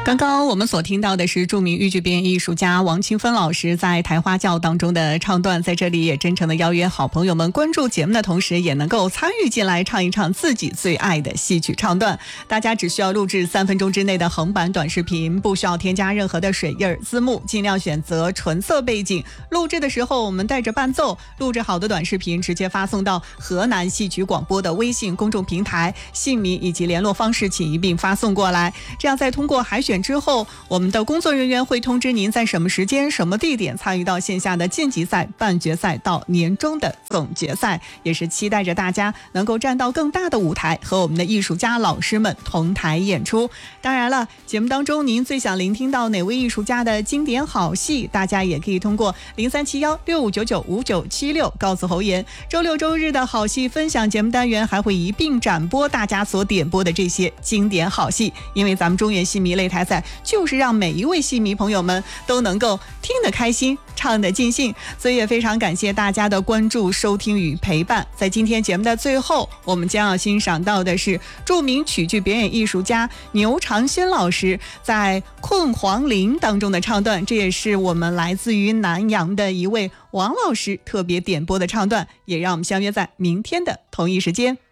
刚刚我们所听到的是著名豫剧表演艺术家王清芬老师在台花轿当中的唱段，在这里也真诚的邀约好朋友们关注节目的同时，也能够参与进来唱一唱自己最爱的戏曲唱段。大家只需要录制3分钟之内的横版短视频，不需要添加任何的水印字幕，尽量选择纯色背景。录制的时候我们带着伴奏，录制好的短视频直接发送到河南戏曲广播的微信公众平台，姓名以及联络方式请一并发送过来。这样在通过海选之后，我们的工作人员会通知您在什么时间、什么地点参与到线下的晋级赛、半决赛到年终的总决赛，也是期待着大家能够站到更大的舞台，和我们的艺术家老师们同台演出。当然了，节目当中您最想聆听到哪位艺术家的经典好戏，大家也可以通过0371659976告诉侯岩。周六周日的好戏分享节目单元还会一并展播大家所点播的这些经典好戏，因为咱们中原戏迷擂台赛就是让每一位戏迷朋友们都能够听得开心，唱得尽兴，所以也非常感谢大家的关注、收听与陪伴。在今天节目的最后，我们将要欣赏到的是著名曲剧表演艺术家牛长轩老师在《困黄陵》当中的唱段，这也是我们来自于南阳的一位王老师特别点播的唱段，也让我们相约在明天的同一时间。